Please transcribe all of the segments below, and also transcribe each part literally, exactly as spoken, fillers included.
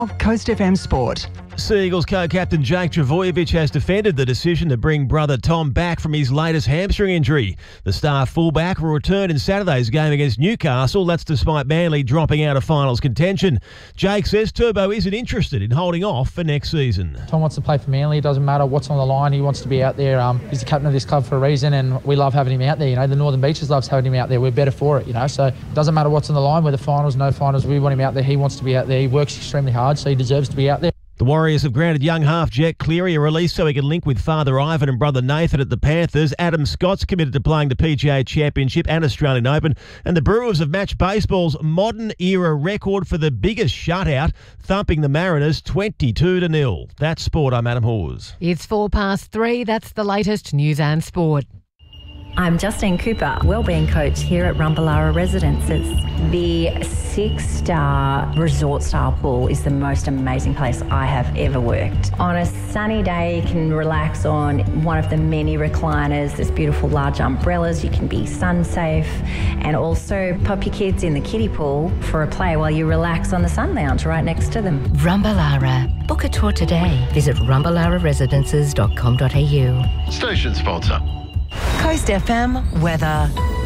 of Coast F M Sport. Sea Eagles co-captain Jake Trbojevic has defended the decision to bring brother Tom back from his latest hamstring injury. The star fullback will return in Saturday's game against Newcastle. That's despite Manly dropping out of finals contention. Jake says Turbo isn't interested in holding off for next season. Tom wants to play for Manly. It doesn't matter what's on the line. He wants to be out there. Um, he's the captain of this club for a reason, and we love having him out there. You know, the Northern Beaches loves having him out there. We're better for it, you know. So it doesn't matter what's on the line, whether finals, no finals. We want him out there. He wants to be out there. He works extremely hard, so he deserves to be out there. The Warriors have granted young half Jet Cleary a release so he can link with father Ivan and brother Nathan at the Panthers. Adam Scott's committed to playing the P G A Championship and Australian Open. And the Brewers have matched baseball's modern-era record for the biggest shutout, thumping the Mariners twenty-two to nil. That's sport. I'm Adam Hawes. It's four past three. That's the latest news and sport. I'm Justine Cooper, wellbeing coach here at Rumballara Residences. The six-star resort-style pool is the most amazing place I have ever worked. On a sunny day, you can relax on one of the many recliners. There's beautiful large umbrellas. You can be sun-safe, and also pop your kids in the kiddie pool for a play while you relax on the sun lounge right next to them. Rumballara. Book a tour today. Visit rumballara residences dot com dot a u. Station sponsor. Coast F M weather.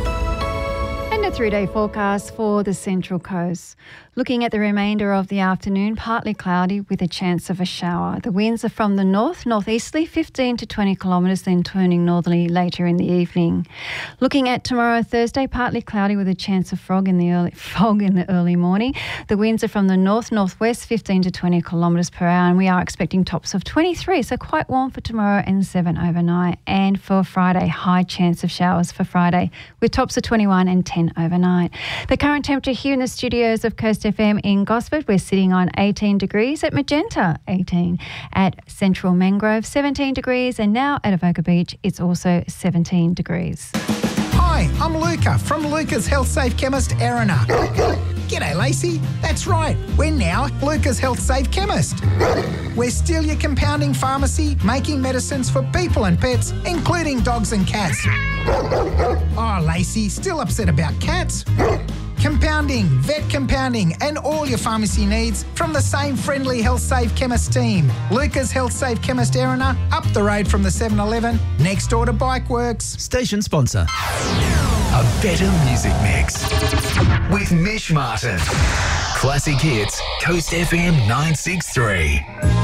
And a three-day forecast for the Central Coast. Looking at the remainder of the afternoon, partly cloudy with a chance of a shower. The winds are from the north, northeasterly, fifteen to twenty kilometres, then turning northerly later in the evening. Looking at tomorrow, Thursday, partly cloudy with a chance of fog in the early, fog in the early morning. The winds are from the north, northwest, fifteen to twenty kilometres per hour, and we are expecting tops of twenty-three, so quite warm for tomorrow and seven overnight. And for Friday, high chance of showers for Friday with tops of twenty-one and ten overnight. The current temperature here in the studios of Coast F M in Gosford, we're sitting on eighteen degrees, at Magenta eighteen, at Central Mangrove seventeen degrees, and now at Avoca Beach it's also seventeen degrees. Hi, I'm Luca from Luca's Health Safe Chemist, Erina. G'day, Lacey. That's right, we're now Luca's Health Safe Chemist. We're still your compounding pharmacy, making medicines for people and pets, including dogs and cats. Oh, Lacey, still upset about cats? Compounding, vet compounding, and all your pharmacy needs from the same friendly Health Safe Chemist team. Luca's Health Safe Chemist Erina, up the road from the seven eleven, next door to Bike Works. Station sponsor. A better music mix with Mish Martin. Classic hits, Coast F M nine six three.